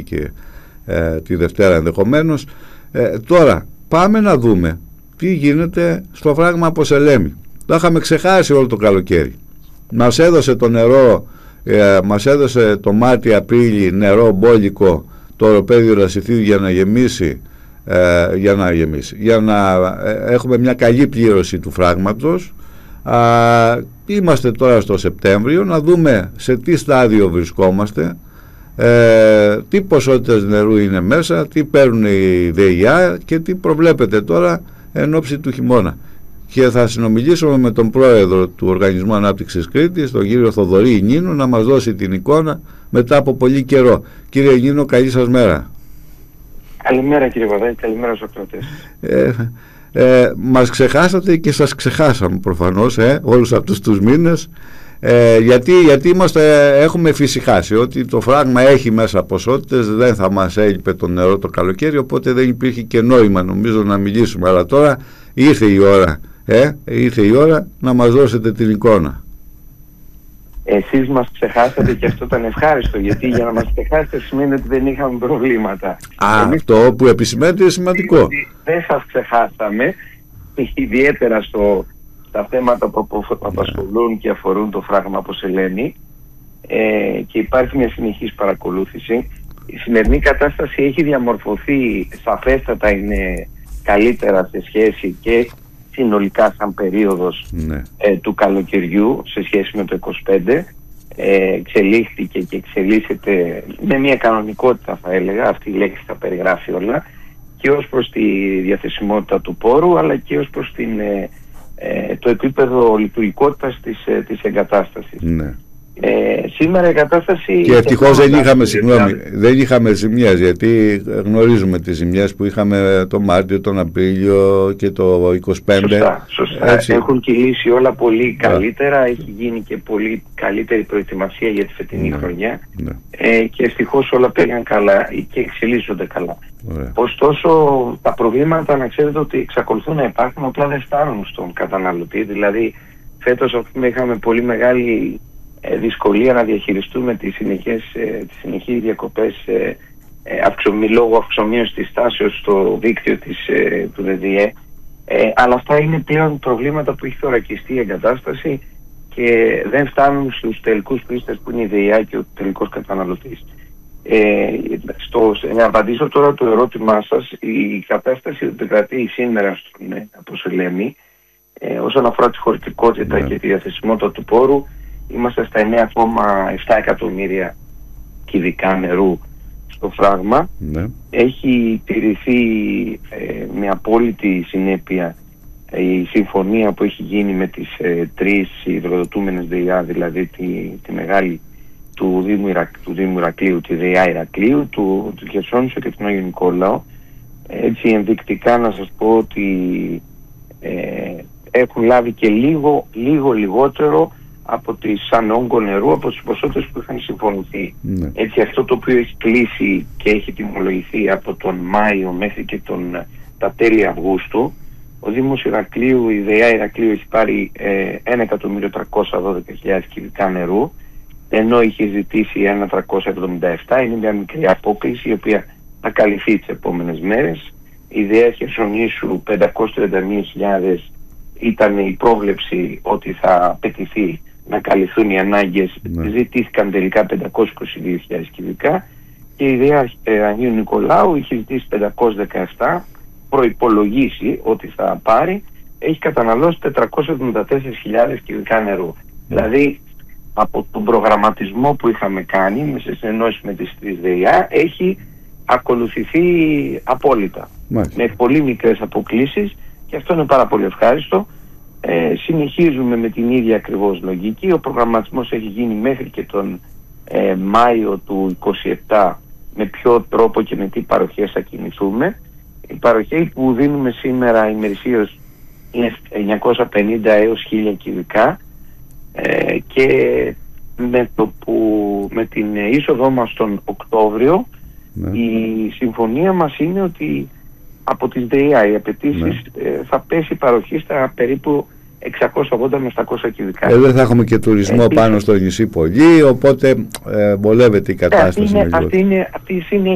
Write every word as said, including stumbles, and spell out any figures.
και ε, τη Δευτέρα ενδεχομένως. Ε, τώρα πάμε να δούμε τι γίνεται στο φράγμα από Σελέμη. Το είχαμε ξεχάσει όλο το καλοκαίρι. Μας έδωσε το νερό, ε, μας έδωσε το Μάρτι-Απρίλη νερό μπόλικο το οροπέδιο Ρασιθίου για να γεμίσει, ε, για να γεμίσει, για να ε, έχουμε μια καλή πλήρωση του φράγματος. Α, είμαστε τώρα στο Σεπτέμβριο, να δούμε σε τι στάδιο βρισκόμαστε, ε, τι ποσότητες νερού είναι μέσα, τι παίρνουν οι ΔΕΙΑ και τι προβλέπεται τώρα εν ώψη του χειμώνα. Και θα συνομιλήσουμε με τον πρόεδρο του Οργανισμού Ανάπτυξης Κρήτης, τον κύριο Θοδωρή Ινίνου, να μας δώσει την εικόνα μετά από πολύ καιρό. Κύριε Ινίνου, καλή σας μέρα. Καλημέρα κύριε Βαδάκη, καλημέρα στους ακροατές. Ε, ε, μας ξεχάσατε και σας ξεχάσαμε προφανώς ε, όλους αυτούς τους μήνες, ε, γιατί, γιατί είμαστε, έχουμε φυσικάσει ότι το φράγμα έχει μέσα ποσότητες, δεν θα μας έλειπε το νερό το καλοκαίρι, οπότε δεν υπήρχε και νόημα νομίζω να μιλήσουμε, αλλά τώρα ήρθε η ώρα, ε, ήρθε η ώρα να μας δώσετε την εικόνα. Εσείς μας ξεχάσατε και αυτό ήταν ευχάριστο, γιατί για να μας ξεχάσετε σημαίνει ότι δεν είχαμε προβλήματα. Α, Εμείς αυτό που επισημαίνεται είναι σημαντικό. Δεν σας ξεχάσαμε, ιδιαίτερα στο, στα θέματα που απασχολούν yeah. και αφορούν το φράγμα από Σελέμη, ε, και υπάρχει μια συνεχής παρακολούθηση. Η σημερινή κατάσταση έχει διαμορφωθεί, σαφέστατα είναι καλύτερα σε σχέση και συνολικά σαν περίοδος ναι. ε, του καλοκαιριού σε σχέση με το είκοσι πέντε. ε, εξελίχθηκε και εξελίσσεται με μια κανονικότητα, θα έλεγα, αυτή η λέξη θα περιγράφει όλα, και ως προς τη διαθεσιμότητα του πόρου αλλά και ως προς την, ε, ε, το επίπεδο λειτουργικότητας της, ε, της εγκατάστασης. Ναι. Ε, σήμερα η κατάσταση... Και ευτυχώς δεν είχαμε, συγγνώμη, δεν είχαμε ζημιές, γιατί γνωρίζουμε τις ζημιές που είχαμε το Μάρτιο, τον Απρίλιο και το είκοσι πέντε. Σωστά, σωστά. Έτσι. Έχουν κυλήσει όλα πολύ καλύτερα, yeah. έχει γίνει και πολύ καλύτερη προετοιμασία για τη φετινή yeah. χρονιά yeah. Ε, και ευτυχώς όλα πήγαν καλά και εξελίσσονται καλά. Yeah. Ωστόσο τα προβλήματα, να ξέρετε ότι εξακολουθούν να υπάρχουν, απλά δεν φτάνουν στον καταναλωτή. Δηλαδή φέτος ας πούμε, είχαμε πολύ μεγάλη δυσκολία να διαχειριστούμε τις συνεχείς, τις συνεχείς διακοπές ε, αυξομί, λόγω αυξομοίωσης της τάσεως στο δίκτυο της, ε, του ΔΕΔΙΕ, ε, αλλά αυτά είναι πλέον προβλήματα που έχει θωρακιστεί η εγκατάσταση και δεν φτάνουν στους τελικούς χρήστες που είναι η ΔΕΙΑ και ο τελικός καταναλωτής. Ε, στο, να απαντήσω τώρα το ερώτημά σας, η κατάσταση που επικρατεί σήμερα στον ε, από Σελέμη, ε, όσον αφορά τη χωρητικότητα yeah. και τη διαθεσιμότητα του πόρου, είμαστε στα εννέα κόμμα επτά εκατομμύρια κυβικά νερού στο φράγμα. Ναι. Έχει τηρηθεί ε, με απόλυτη συνέπεια ε, η συμφωνία που έχει γίνει με τις ε, τρεις υδροδοτούμενες ΔΕΙΑ, δηλαδή τη, τη μεγάλη του Δήμου, Ιρακ, του Δήμου Ηρακλείου, τη ΔΕΙΑ Ηρακλείου, του, του Χερσόνησο και του Άγιο Νικόλαο. Έτσι ενδεικτικά να σας πω ότι ε, έχουν λάβει και λίγο, λίγο λιγότερο από τη σαν όγκο νερού, από τις ποσότητες που είχαν συμφωνηθεί. Ναι. Έτσι αυτό το οποίο έχει κλείσει και έχει τιμολογηθεί από τον Μάιο μέχρι και τον, τα τέλη Αυγούστου, ο Δήμος Ηρακλείου, η ΔΕΙΑ Ηρακλείου έχει πάρει ε, ένα εκατομμύριο τριακόσιες δώδεκα χιλιάδες κυβικά νερού, ενώ είχε ζητήσει ένα χιλιάδες τριακόσια εβδομήντα επτά. Είναι μια μικρή απόκληση η οποία θα καλυφθεί τις επόμενες μέρες. Η ΔΕΙΑ Χερσονήσου πεντακόσιες τριάντα μία χιλιάδες ήταν η πρόβλεψη ότι θα απαιτηθεί να καλυφθούν οι ανάγκες. Ναι. Ζητήθηκαν τελικά πεντακόσιες είκοσι δύο χιλιάδες κυβικά και η ΔΕΙΑ ε, Αγίου Νικολάου είχε ζητήσει πεντακόσιες δεκαεπτά, προϋπολογίσει ότι θα πάρει, έχει καταναλώσει τετρακόσιες εβδομήντα τέσσερις χιλιάδες κυβικά νερού. Ναι. Δηλαδή από τον προγραμματισμό που είχαμε κάνει σε συνεννόηση με τις τρεις ΔΕΙΑ έχει ακολουθηθεί απόλυτα. Μάλιστα. Με πολύ μικρές αποκλήσεις και αυτό είναι πάρα πολύ ευχάριστο. Ε, συνεχίζουμε με την ίδια ακριβώς λογική. Ο προγραμματισμός έχει γίνει μέχρι και τον ε, Μάιο του είκοσι επτά με ποιο τρόπο και με τι παροχές θα κινηθούμε. Οι παροχές που δίνουμε σήμερα ημερησίως είναι εννιακόσια πενήντα έως χίλια κυβικά ε, και με, το που, με την είσοδό μας τον Οκτώβριο ναι. η συμφωνία μας είναι ότι από τις ΔΕΙΑ οι απαιτήσεις ναι. ε, θα πέσει η παροχή στα περίπου εξακόσια ογδόντα με επτακόσια κυβικά. Ε, δεν θα έχουμε και τουρισμό ε, πάνω στο νησί πολύ, οπότε ε, βολεύεται η κατάσταση. Ε, αυτή είναι, αυτή είναι, αυτή είναι